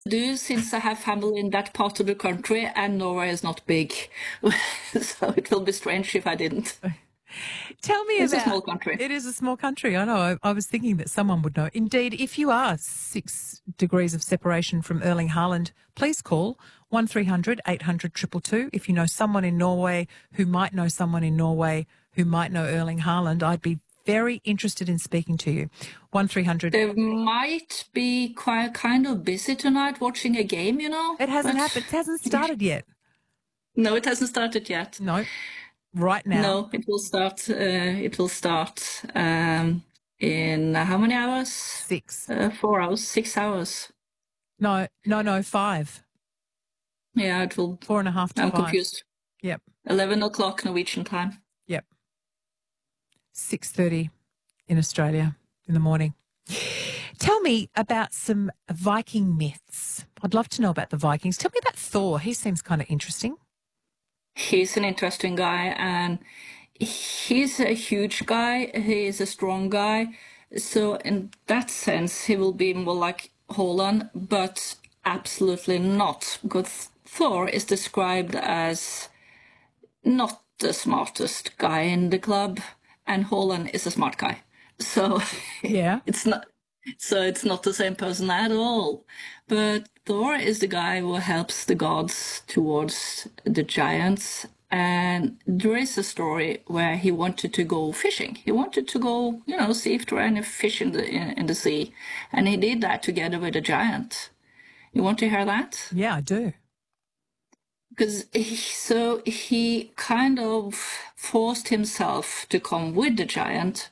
do, since I have family in that part of the country and Norway is not big. So it will be strange if I didn't. Tell me It's a about. small country. It is a small country. I know. I was thinking that someone would know. Indeed, if you are 6 degrees of separation from Erling Haaland, please call 1300 800 222. If you know someone in Norway who might know someone in Norway who might know Erling Haaland, I'd be very interested in speaking to you. 1300. They might be quite kind of busy tonight watching a game, It hasn't but happened. It hasn't started yet. no, it hasn't started yet. No, right now. No, it will start. In how many hours? 6. 4 hours, 6 hours. No, 5. Yeah, it will. 4.5 to I'm 5. confused. Yep. 11 o'clock Norwegian time. Yep. 6:30 in Australia in the morning. Tell me about some Viking myths. I'd love to know about the Vikings. Tell me about Thor. He seems kind of interesting. He's an interesting guy, and he's a huge guy. He is a strong guy. So in that sense, he will be more like Haaland, but absolutely not, because Thor is described as not the smartest guy in the club, and Haaland is a smart guy. So Yeah. it's not. So it's not the same person at all. But Thor is the guy who helps the gods towards the giants. And there is a story where he wanted to go fishing. He wanted to go, see if there are any fish in the sea. And he did that together with a giant. You want to hear that? Yeah, I do. Because he kind of forced himself to come with the giant,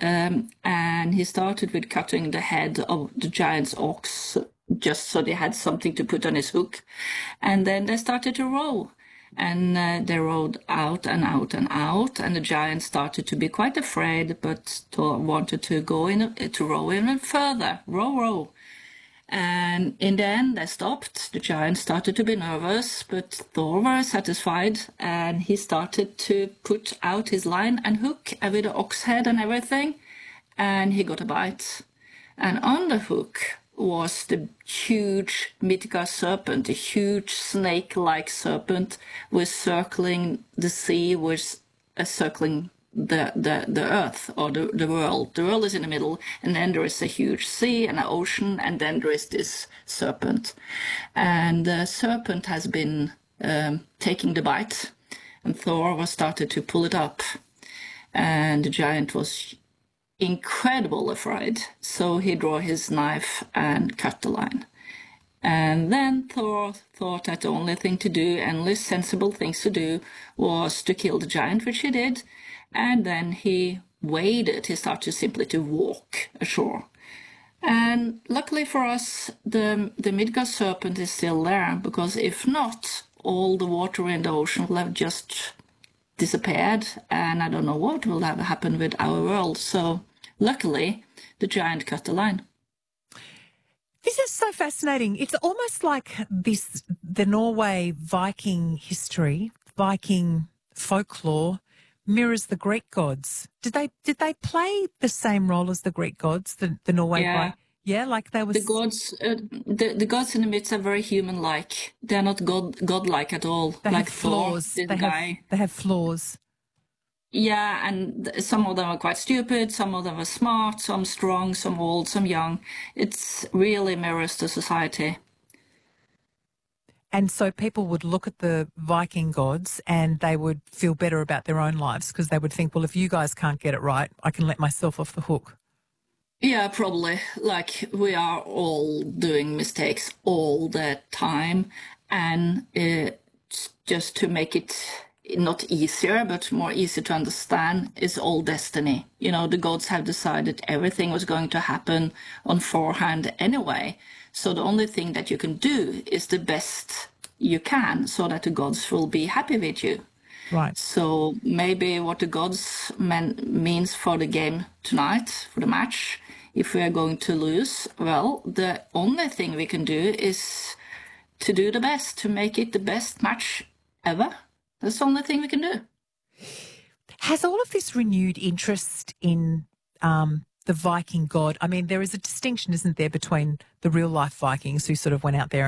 and he started with cutting the head of the giant's ox, just so they had something to put on his hook. And then they started to row, and they rowed out and out and out, and the giant started to be quite afraid, but wanted to go in to row even further. Row. And in the end, they stopped. The giant started to be nervous, but Thor was satisfied, and he started to put out his line and hook with the ox head and everything, and he got a bite. And on the hook was the huge Midgard serpent, a huge snake-like serpent, was circling the sea, was circling the earth, or the world. The world is in the middle, and then there is a huge sea and an ocean, and then there is this serpent. And the serpent has been taking the bite, and Thor was started to pull it up. And the giant was incredible afraid, so he drew his knife and cut the line. And then Thor thought that the only thing to do, and least sensible things to do, was to kill the giant, which he did. And then he waded. He started simply to walk ashore. And luckily for us, the Midgard serpent is still there, because if not, all the water in the ocean will have just disappeared, and I don't know what will have happened with our world. So luckily, the giant cut the line. This is so fascinating. It's almost like the Norway Viking history, Viking folklore mirrors the Greek gods. Did they play the same role as the Greek gods, the Norway? Yeah. Yeah, like they were. The gods, the gods in the myths are very human-like. They're not godlike at all. They like have flaws. Thor, this guy. They have flaws. Yeah, and some of them are quite stupid, some of them are smart, some strong, some old, some young. It really mirrors the society. And so people would look at the Viking gods and they would feel better about their own lives because they would think, well, if you guys can't get it right, I can let myself off the hook. Yeah, probably. Like, we are all doing mistakes all the time. And just to make it not easier, but more easy to understand, is all destiny. The gods have decided everything was going to happen on forehand anyway. So the only thing that you can do is the best you can, so that the gods will be happy with you. Right. So maybe what the gods means for the game tonight, for the match, if we are going to lose, well, the only thing we can do is to do the best, to make it the best match ever. That's the only thing we can do. Has all of this renewed interest in the Viking god? I mean, there is a distinction, isn't there, between the real life Vikings who sort of went out there